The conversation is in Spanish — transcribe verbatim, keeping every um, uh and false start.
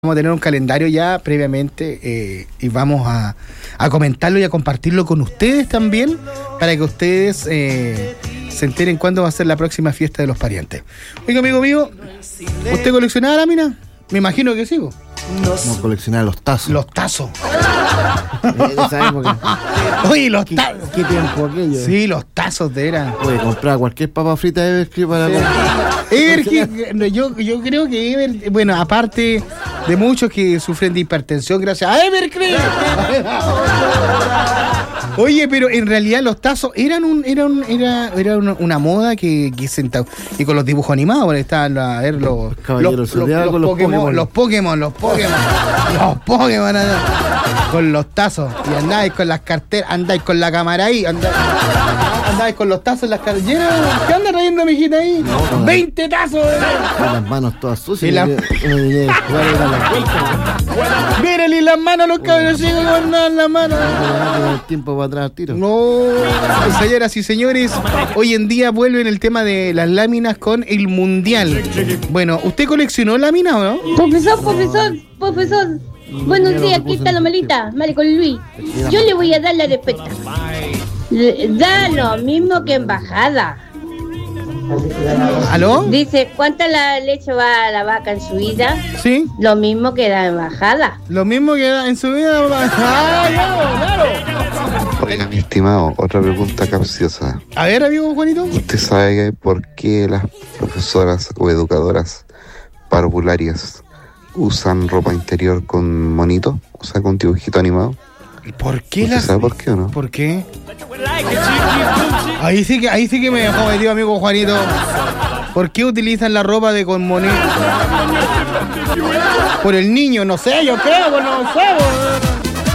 Vamos a tener un calendario ya previamente eh, y vamos a, a comentarlo y a compartirlo con ustedes también para que ustedes eh, se enteren cuándo va a ser la próxima fiesta de los parientes. Oiga, amigo mío, ¿usted coleccionaba láminas? Me imagino que sí, ¿vos? Vamos a coleccionar los tazos. Los tazos. De esa época. Oye, los ¿Qué, tazos. qué tiempo aquello? Sí, los tazos de eran. Oye, comprar cualquier papa frita de Evercream para Sí. Evercream, yo, yo creo que Ever, bueno, aparte de muchos que sufren de hipertensión gracias a Evercream. Oye, pero en realidad los tazos eran un, eran, era, era una, una moda que, que sentado. Y con los dibujos animados, estaban a ver los, Caballeros los, los, Zodiaco, los, los Pokémon, Pokémon. los Pokémon, los Pokémon, los Pokémon, con los tazos. Y andáis con las carteras, andáis con la cámara ahí, andáis, andáis con los tazos en las carteras. ¿Qué anda trayendo, mijita ahí? No, no. veinte tazos. eh. Con las manos todas sucias. Y la- Uno tenía que jugar era la vuelta. Mírenle las manos a los cabros chicos que andan las manos. Con el tiempo para atrás, tiro. No, señoras y señores, hoy en día vuelven el tema de las láminas con el mundial. Bueno, ¿usted coleccionó láminas o no? Profesor, profesor, profesor. Buenos días, aquí está la malita, Marco Luis. Yo le voy a dar la respuesta. Le- Da lo mismo que embajada. ¿Aló? Dice, ¿cuánta la leche va a la vaca en su vida? Sí, Lo mismo que la embajada. lo mismo que en su vida. ¡Ah, claro, claro! Oiga, mi estimado, otra pregunta capciosa. A ver, amigo Juanito. ¿Usted sabe por qué las profesoras o educadoras parvularias usan ropa interior con monito? O sea, con dibujito animado. ¿Por qué ¿Usted las...? sabe por qué o no? ¿Por qué? Ahí sí que, ahí sí que me dejó metido, amigo Juanito. ¿Por qué utilizan la ropa de con monito? Por el niño, no sé, yo creo, pues no sé. pues.